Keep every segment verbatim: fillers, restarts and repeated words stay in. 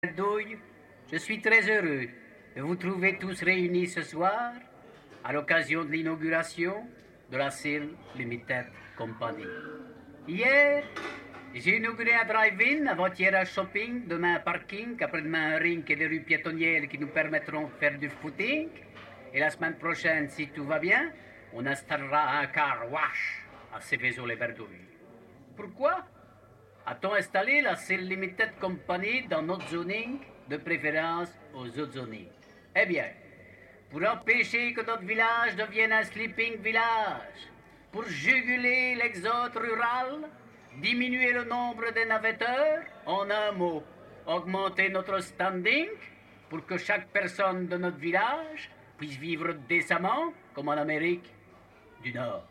Douille, je suis très heureux de vous trouver tous réunis ce soir à l'occasion de l'inauguration de la Seal Limited Company. Hier, j'ai inauguré un drive-in, avant-hier un shopping, demain un parking, après-demain un ring et des rues piétonnières qui nous permettront de faire du footing. Et la semaine prochaine, si tout va bien, on installera un car wash à Céveso-les-Verdouilles. Pourquoi a-t-on installé la Seal Limited Company dans notre zoning, de préférence aux autres zonings? Eh bien, pour empêcher que notre village devienne un sleeping village, pour juguler l'exode rural, diminuer le nombre des navetteurs, en un mot, augmenter notre standing pour que chaque personne de notre village puisse vivre décemment, comme en Amérique du Nord.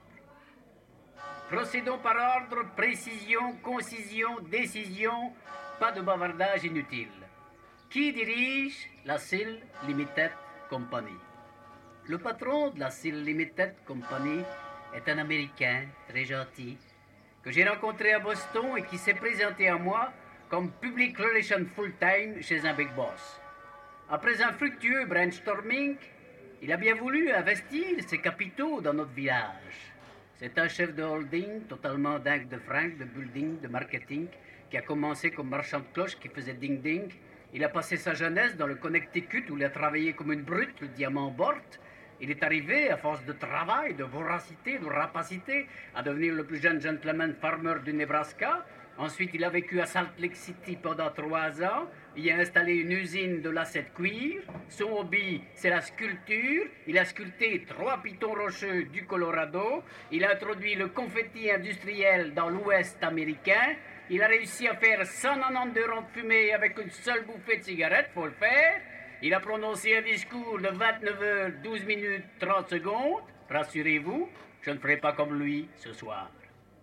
Procédons par ordre, précision, concision, décision, pas de bavardage inutile. Qui dirige la Seal Limited Company? Le patron de la Seal Limited Company est un Américain très gentil que j'ai rencontré à Boston et qui s'est présenté à moi comme Public Relations Full-Time chez un Big Boss. Après un fructueux brainstorming, il a bien voulu investir ses capitaux dans notre village. C'est un chef de holding totalement dingue de fringues, de building, de marketing, qui a commencé comme marchand de cloches qui faisait ding-ding. Il a passé sa jeunesse dans le Connecticut où il a travaillé comme une brute, le diamant Bort. Il est arrivé, à force de travail, de voracité, de rapacité, à devenir le plus jeune gentleman farmer du Nebraska. Ensuite, il a vécu à Salt Lake City pendant trois ans. Il a installé une usine de lacets de cuir. Son hobby, c'est la sculpture. Il a sculpté trois pitons rocheux du Colorado. Il a introduit le confetti industriel dans l'Ouest américain. Il a réussi à faire cent quatre-vingt-douze ronds de fumée avec une seule bouffée de cigarette, faut le faire. Il a prononcé un discours de vingt-neuf heures, douze minutes, trente secondes. Rassurez-vous, je ne ferai pas comme lui ce soir.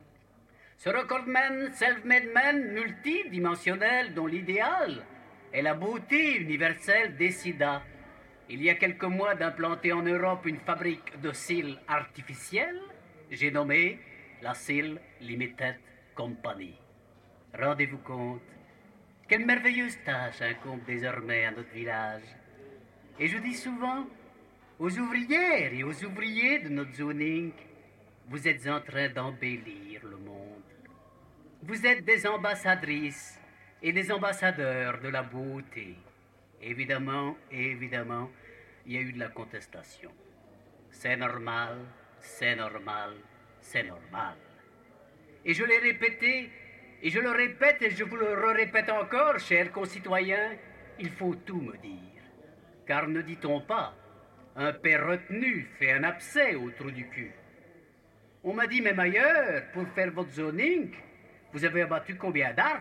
Ce recordman, self-made man, multidimensionnel, dont l'idéal est la beauté universelle, décida, il y a quelques mois, d'implanter en Europe une fabrique de cils artificiels, j'ai nommé la Seal Limited Company. Rendez-vous compte, quelle merveilleuse tâche incombe désormais à notre village. Et je dis souvent aux ouvrières et aux ouvriers de notre zoning, vous êtes en train d'embellir le monde. Vous êtes des ambassadrices et des ambassadeurs de la beauté. Évidemment, évidemment, il y a eu de la contestation. C'est normal, c'est normal, c'est normal. Et je l'ai répété, et je le répète, et je vous le répète encore, chers concitoyens, il faut tout me dire. Car ne dit-on pas, un père retenu fait un abcès au trou du cul. On m'a dit, même ailleurs, pour faire votre zoning, vous avez abattu combien d'arbres?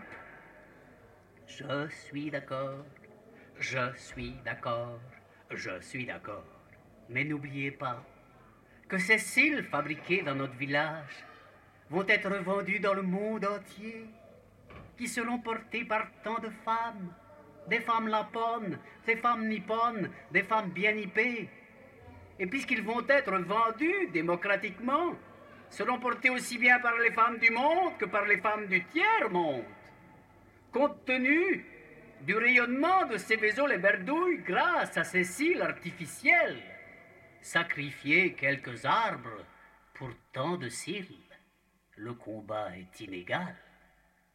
Je suis d'accord, je suis d'accord, je suis d'accord. Mais n'oubliez pas que ces cils fabriqués dans notre village vont être vendus dans le monde entier, qui seront portés par tant de femmes, des femmes laponnes, des femmes nippones, des femmes bien nippées. Et puisqu'ils vont être vendus démocratiquement, seront portés aussi bien par les femmes du monde que par les femmes du tiers-monde. Compte tenu du rayonnement de Céveso-les-Verdouilles grâce à ces cils artificiels, sacrifier quelques arbres pour tant de cils, le combat est inégal.